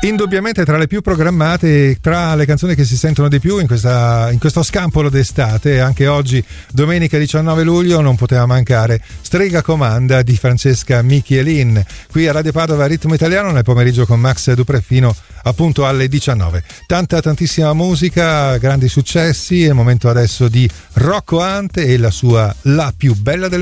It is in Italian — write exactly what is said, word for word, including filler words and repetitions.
Indubbiamente tra le più programmate, tra le canzoni che si sentono di più in, questa, in questo scampolo d'estate, anche oggi domenica diciannove luglio non poteva mancare Strega Comanda di Francesca Michelin, qui a Radio Padova Ritmo Italiano nel pomeriggio con Max Dupré fino appunto alle diciannove. Tanta tantissima musica, grandi successi, è il momento adesso di Rocco Hunt e la sua La più bella del